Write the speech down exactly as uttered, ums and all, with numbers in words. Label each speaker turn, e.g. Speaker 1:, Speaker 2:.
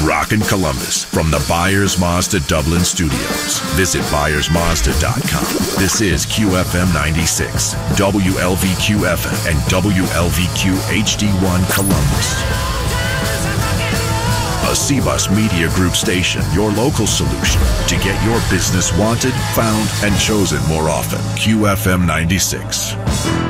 Speaker 1: Rockin' Columbus from the Byers Mazda Dublin studios. Visit Byers Mazda dot com. This is Q F M ninety-six, W L V Q F M, and W L V Q H D one Columbus. A C-Bus Media Group station, your local solution to get your business wanted, found, and chosen more often. Q F M ninety-six.